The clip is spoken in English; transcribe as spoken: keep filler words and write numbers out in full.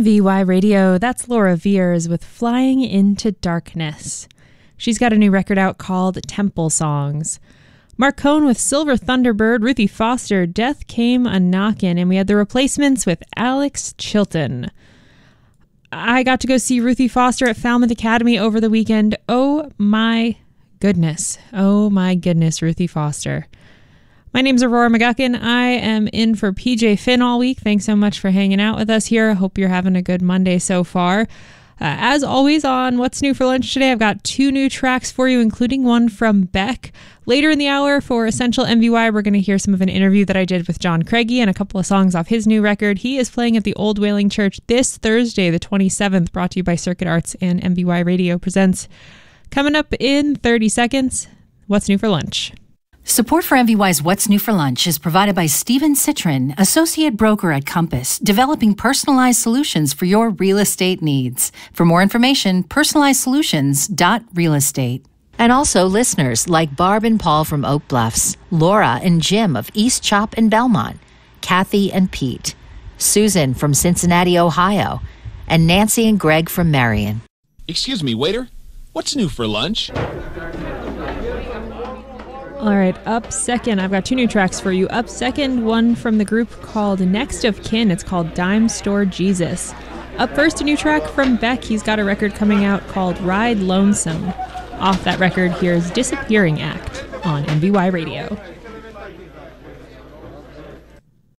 M V Y Radio, that's Laura Viers with Flying into Darkness. She's got a new record out called Temple Songs. Mark Cohn with Silver Thunderbird, Ruthie Foster, Death Came A-Knockin', and we had the Replacements with Alex Chilton. I got to go see Ruthie Foster at Falmouth Academy over the weekend. Oh my goodness. Oh my goodness, Ruthie Foster. My name's Aurora McGuckin. I am in for P J Finn all week. Thanks so much for hanging out with us here. I hope you're having a good Monday so far. Uh, as always on What's New for Lunch today, I've got two new tracks for you, including one from Beck. Later in the hour for Essential M V Y, we're going to hear some of an interview that I did with John Craigie and a couple of songs off his new record. He is playing at the Old Whaling Church this Thursday, the twenty-seventh, brought to you by Circuit Arts and M V Y Radio Presents. Coming up in thirty seconds, What's New for Lunch. Support for M V Y's What's New for Lunch is provided by Steven Citrin, Associate Broker at Compass, developing personalized solutions for your real estate needs. For more information, personalized solutions dot real estate. And also listeners like Barb and Paul from Oak Bluffs, Laura and Jim of East Chop and Belmont, Kathy and Pete, Susan from Cincinnati, Ohio, and Nancy and Greg from Marion. Excuse me, waiter. What's new for lunch? All right, up second, I've got two new tracks for you. Up second, one from the group called Next of Kin. It's called Dime Store Jesus. Up first, a new track from Beck. He's got a record coming out called Ride Lonesome. Off that record, here's Disappearing Act on M V Y Radio.